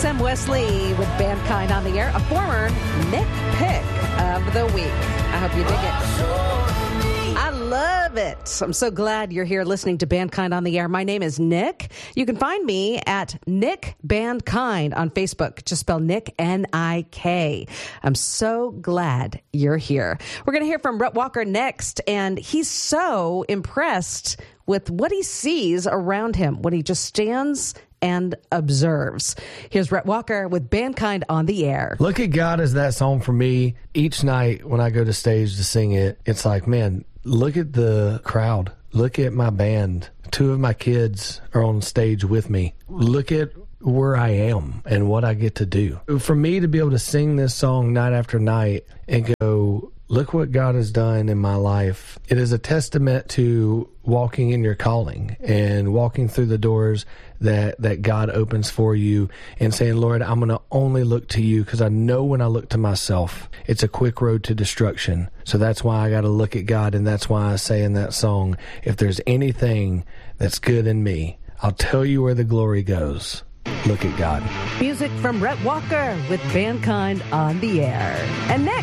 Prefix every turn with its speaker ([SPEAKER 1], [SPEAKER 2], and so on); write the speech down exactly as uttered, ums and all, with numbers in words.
[SPEAKER 1] Sam Wesley with Bandkind on the air, a former Nick Pick of the week. I hope you dig it. I love it. I'm so glad you're here listening to Bandkind on the air. My name is Nick. You can find me at Nick Bandkind on Facebook. Just spell Nick, N I K. I'm so glad you're here. We're going to hear from Rhett Walker next, and he's so impressed with what he sees around him when he just stands and observes. Here's Rhett Walker with Bandkind on the air.
[SPEAKER 2] Look at God is that song for me. Each night when I go to stage to sing it, it's like, man, look at the crowd. Look at my band. Two of my kids are on stage with me. Look at where I am and what I get to do. For me to be able to sing this song night after night and go, look what God has done in my life. It is a testament to walking in your calling and walking through the doors that, that God opens for you and saying, Lord, I'm going to only look to you because I know when I look to myself, it's a quick road to destruction. So that's why I got to look at God, and that's why I say in that song, if there's anything that's good in me, I'll tell you where the glory goes. Look at God.
[SPEAKER 1] Music from Rhett Walker with Bandkind on the air. And next,